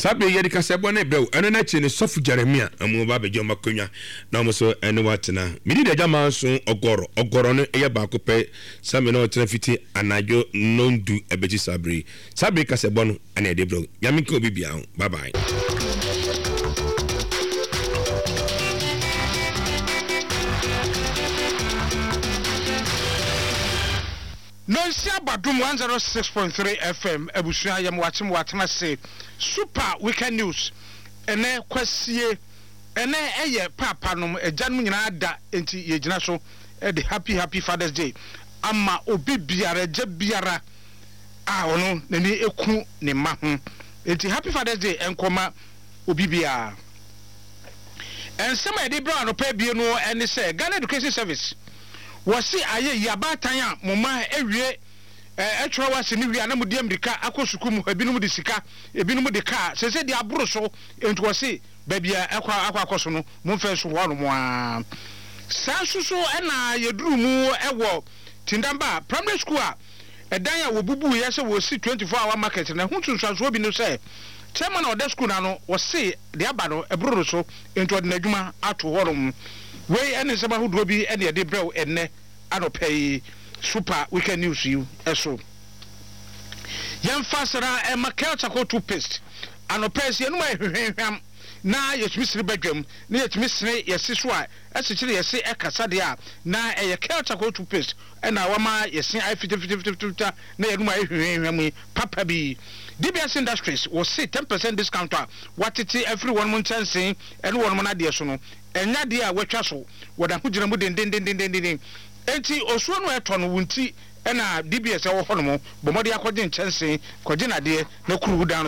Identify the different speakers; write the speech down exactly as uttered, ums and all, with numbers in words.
Speaker 1: Sabe yedi kasebo ne brew eno na chi ne sofu Jeremia amu ba bejo makonwa na omo so eno watena midi de jama so ogoro ogoro no eye ba ko pe same no tena fiti anajo nondu ebeji sabre sabe kasebo no ene de brew yamika obi bia bye bye.
Speaker 2: Nonsia Badum one oh six point three F M Ebusua yam watchim watena say super weekend news ene kwasie ene eye papa nom ejanum nyina da enti yegina so e de happy happy Father's Day ama obi biara je biara a ono nani eku ne ma ho enti happy Father's Day enkoma obi biara ensema e de bra no pa bie no ene say Ghana Education Service wasi aye yabatan a moma ewie eh etwa wasi ni wi na mudi Amerika akosuku mu ebinum de sika ebinum de car sese de aburo so enti wasi babia ekwa akwa akoso no mo mfa so wo no mo a sansuso na yeduru mu ewo Tindamba primary school a edan a wobubu ye se wo si twenty-four hour market na huntunsuaso bi no se chairman of the school na no wasi de aba no eburo so enti ode na adwuma ato horom we ene seba hudo bi ene de brew ene anopay super weekend news you eso yan fasara e makel chako toothpaste anopay se enu ehwehwam na yetmisiri badwam na yetmisiri yesi so a esikire yesi ekasa de a na eye kel chako toothpaste ena wama yesi ai fiti fiti fiti na yenu ehwehwam papa bi D B S Industries will see ten percent discount what it everyone mun chance and one man de so no enya de a wetwa so woda hugina mu den den den den den enti osuo no eto no wunti na D B S e wo ho no bo mode akogye chance kogye na de na kuru dan